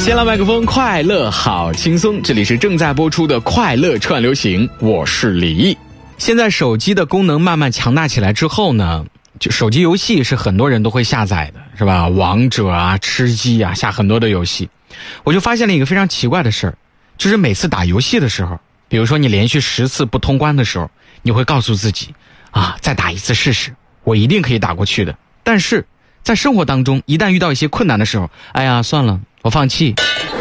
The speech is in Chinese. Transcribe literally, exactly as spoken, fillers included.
先来麦克风，快乐好轻松，这里是正在播出的快乐串流行，我是李毅。现在手机的功能慢慢强大起来之后呢，就手机游戏是很多人都会下载的，是吧？王者啊，吃鸡啊，下很多的游戏。我就发现了一个非常奇怪的事儿，就是每次打游戏的时候，比如说你连续十次不通关的时候，你会告诉自己啊，再打一次试试，我一定可以打过去的。但是在生活当中，一旦遇到一些困难的时候，哎呀，算了，我放弃。